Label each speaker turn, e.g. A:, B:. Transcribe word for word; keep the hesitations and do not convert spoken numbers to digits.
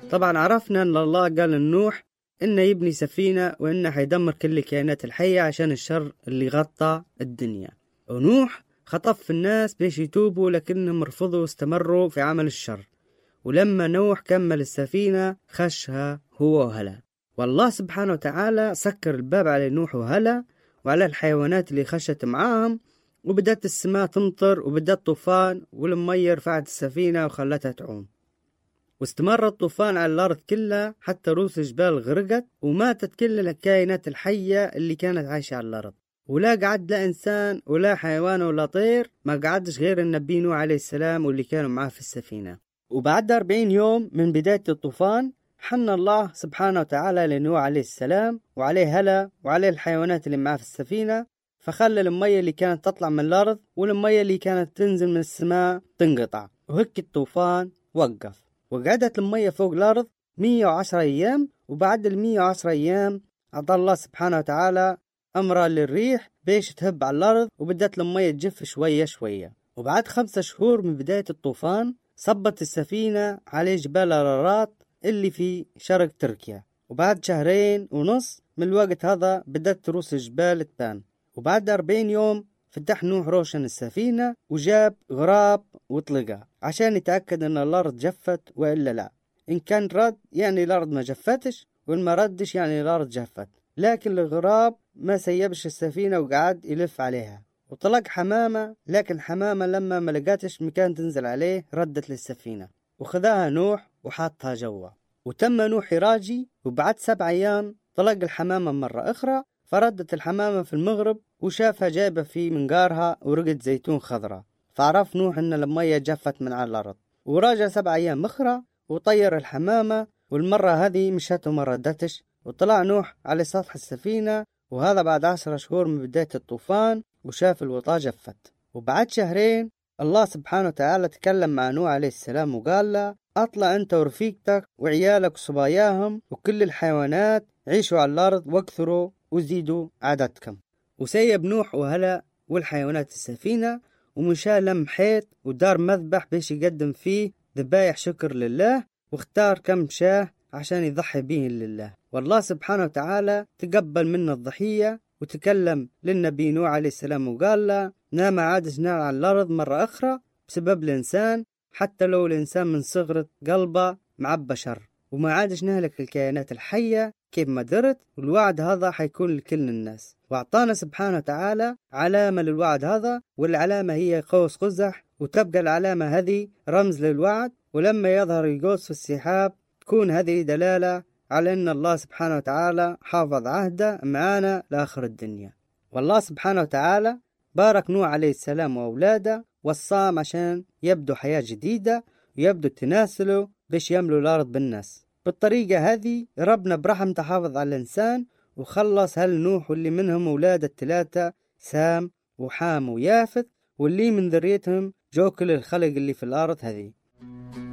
A: طبعا عرفنا أن الله قال لنوح إنه يبني سفينة وإنه حيدمر كل الكائنات الحية عشان الشر اللي غطى الدنيا. ونوح خطف في الناس بيش يتوبوا لكنهم رفضوا واستمروا في عمل الشر. ولما نوح كمل السفينة خشها هو وهلا. والله سبحانه وتعالى سكر الباب على نوح وهلا وعلى الحيوانات اللي خشت معاهم، وبدأت السماء تمطر وبدأت طوفان، والمية رفعت السفينة وخلتها تعوم. واستمر الطوفان على الأرض كلها حتى رؤوس الجبال غرقت، وماتت كل الكائنات الحية اللي كانت عايشة على الأرض. ولا قعد لا إنسان ولا حيوان ولا طير، ما قعدش غير النبي نوح عليه السلام واللي كانوا معاه في السفينة. وبعد أربعين يوم من بداية الطوفان حن الله سبحانه وتعالى لنوح عليه السلام وعليه هلا وعليه الحيوانات اللي معاه في السفينة، فخلى المية اللي كانت تطلع من الأرض والمية اللي كانت تنزل من السماء تنقطع، وهك الطوفان وقف. وقعدت المية فوق الأرض مية وعشرة أيام. وبعد المية وعشرة أيام أعطى الله سبحانه وتعالى أمر للريح بيش تهب على الأرض، وبدأت المية تجف شوية شوية. وبعد خمسة شهور من بداية الطوفان صبت السفينة على جبال أرارات اللي في شرق تركيا. وبعد شهرين ونص من الوقت هذا بدأت رؤوس الجبال تبان. وبعد أربعين يوم فتح نوح روشن السفينة وجاب غراب وطلقها عشان يتأكد أن الأرض جفت وإلا لا. إن كان رد يعني الأرض ما جفتش، وإن ما ردش يعني الأرض جفت. لكن الغراب ما سيبش السفينة وقعد يلف عليها. وطلق حمامة، لكن حمامة لما ما لقاتش مكان تنزل عليه ردت للسفينة، وخذاها نوح وحطها جوا. وتم نوح يراجي، وبعد سبع أيام طلق الحمامة مرة أخرى، فردت الحمامة في المغرب وشافها جايبة في منقارها ورقة زيتون خضراء، فعرف نوح أن المية جفت من على الأرض. وراجع سبع أيام أخرى وطير الحمامة، والمرة هذه مشت وما ردتش. وطلع نوح على سطح السفينة، وهذا بعد عشر شهور من بداية الطوفان، وشاف الوطاة جفت. وبعد شهرين الله سبحانه وتعالى تكلم مع نوح عليه السلام وقال له: أطلع أنت ورفيقتك وعيالك وصباياهم وكل الحيوانات، عيشوا على الأرض واكثروا وزيدوا عددكم. وسيب نوح وهلا والحيوانات السفينة، ومشى لم حيط ودار مذبح بيش يقدم فيه ذبايح شكر لله، واختار كم شاه عشان يضحي به لله. والله سبحانه وتعالى تقبل منا الضحية، وتكلم للنبي نوح عليه السلام وقال له: نام عادش نار على الأرض مرة أخرى بسبب الإنسان، حتى لو الإنسان من صغر قلبه معبى شر، وما عادش نهلك الكائنات الحية كيف ما درت. والوعد هذا حيكون لكل الناس. وأعطانا سبحانه وتعالى علامة للوعد هذا، والعلامة هي قوس قزح، وتبقى العلامة هذه رمز للوعد. ولما يظهر القوس في السحاب تكون هذه دلالة على أن الله سبحانه وتعالى حافظ عهده معانا لآخر الدنيا. والله سبحانه وتعالى بارك نوح عليه السلام وأولاده والصام عشان يبدو حياة جديدة ويبدو تناسله بيش يملوا الأرض بالناس. بالطريقة هذه ربنا برحمته حافظ على الإنسان، وخلص هل نوح واللي منهم أولاد الثلاثة سام وحام ويافث، واللي من ذريتهم جو كل الخلق اللي في الأرض هذه.